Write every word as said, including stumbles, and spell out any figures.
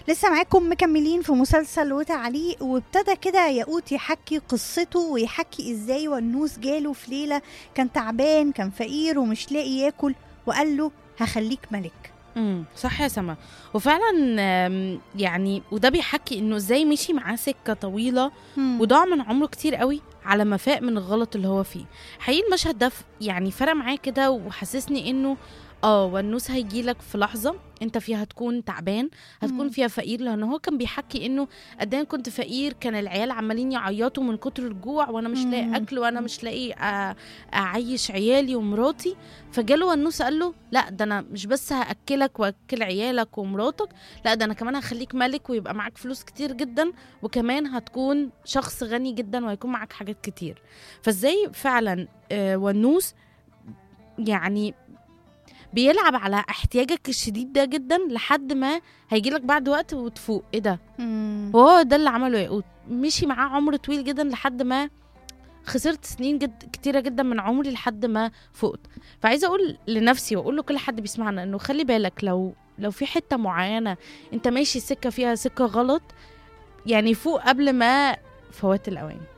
لسه معاكم مكملين في مسلسل وتعليق، وابتدى كده ياقوت يحكي قصته ويحكي ازاي ونوس جاله في ليلة كان تعبان، كان فقير ومش لاقي ياكل، وقال له هخليك ملك. امم صح يا سما. وفعلا آم، يعني وده بيحكي انه ازاي مشي معاه سكه طويله مم. وضاع من عمره كتير قوي على ما فاق من الغلط اللي هو فيه. حقيقي المشهد ده ف- يعني فرق معاه كده وحسسني انه اه والنوس هيجيلك في لحظه انت فيها هتكون تعبان، هتكون مم. فيها فقير، لان هو كان بيحكي انه قد ايه كنت فقير، كان العيال عمالين يعيطوا من كتر الجوع وانا مش لاقي مم. اكل وانا مش لاقي أ- اعيش عيالي ومراتي. فجاله ونوس قال له لا، ده انا مش بس هاكلك واكل عيالك ومراتك، لا ده انا كمان هخليك ملك ويبقى معاك فلوس كتير جدا، وكمان هتكون شخص غني جدا وهيكون معاك حاجات كتير. فازاي فعلا آه، ونوس يعني بيلعب على احتياجك الشديد ده جدا لحد ما هيجيلك بعد وقت وتفوق ايه ده. مم. وهو ده اللي عمله ياقوت، مشي معاه عمر طويل جدا لحد ما خسرت سنين جد كتيرة جدا من عمري لحد ما فقت. فعايزة أقول لنفسي وأقول له كل حد بيسمعنا إنه خلي بالك، لو لو في حتة معينة أنت ماشي سكة فيها سكة غلط، يعني فوق قبل ما فوات الأوان.